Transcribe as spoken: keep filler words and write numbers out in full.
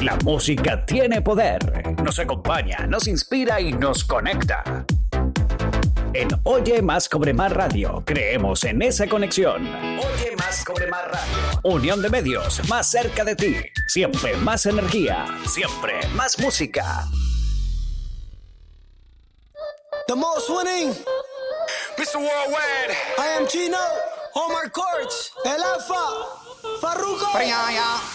La música tiene poder. Nos acompaña, nos inspira y nos conecta. En Oye Más Cobre Más Radio, creemos en esa conexión. Oye Más Cobre Más Radio. Unión de medios, más cerca de ti. Siempre más energía, siempre más música. The most winning. mister Worldwide. I am Chino. Omar Courts. El Alfa. Farruko.